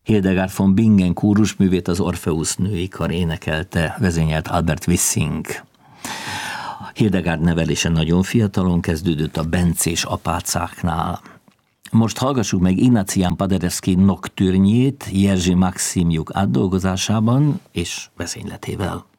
Hildegard von Bingen kórusművét az Orpheus női kar énekelte, vezényelt Albert Wissing. Hildegard nevelése nagyon fiatalon kezdődött a bencés apácáknál. Most hallgassuk meg Ignatian Paderewski noktürnyét Jerzy Maksymjuk átdolgozásában és vezényletével.